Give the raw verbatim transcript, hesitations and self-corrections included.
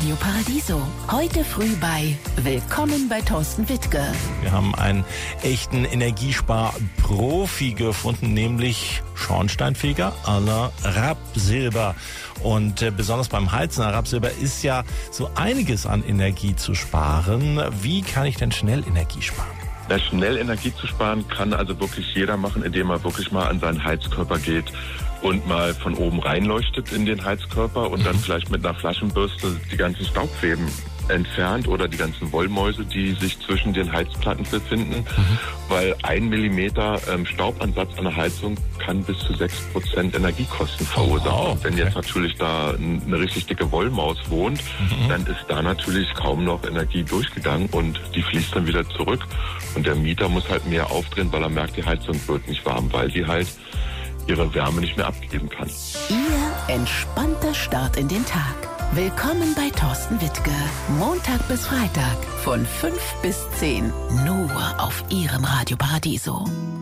Radio Paradiso. Heute früh bei Willkommen bei Thorsten Wittke. Wir haben einen echten Energiespar-Profi gefunden, nämlich Schornsteinfeger à la Rapsilber. Und äh, besonders beim Heizen à Rapsilber ist ja so einiges an Energie zu sparen. Wie kann ich denn schnell Energie sparen? Ja, schnell Energie zu sparen kann also wirklich jeder machen, indem er wirklich mal an seinen Heizkörper geht und mal von oben reinleuchtet in den Heizkörper und dann vielleicht mit einer Flaschenbürste die ganzen Staubfäden entfernt oder die ganzen Wollmäuse, die sich zwischen den Heizplatten befinden, mhm. weil ein Millimeter ähm, Staubansatz an der Heizung kann bis zu sechs Prozent Energiekosten verursachen. Oh, wow. Und wenn jetzt natürlich da eine richtig dicke Wollmaus wohnt, mhm. dann ist da natürlich kaum noch Energie durchgegangen und die fließt dann wieder zurück. Und der Mieter muss halt mehr aufdrehen, weil er merkt, die Heizung wird nicht warm, weil die halt ihre Wärme nicht mehr abgeben kann. Ihr entspannter Start in den Tag. Willkommen bei Thorsten Wittke. Montag bis Freitag von fünf bis zehn. Nur auf Ihrem Radio Paradiso.